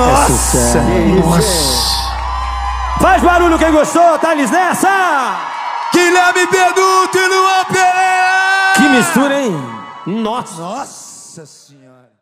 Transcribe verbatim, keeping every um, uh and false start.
Nossa! É Nossa! Faz barulho quem gostou, Thales nessa! Guilherme Benuto e Luan Pereira! Que mistura, hein? Nossa! Nossa Senhora!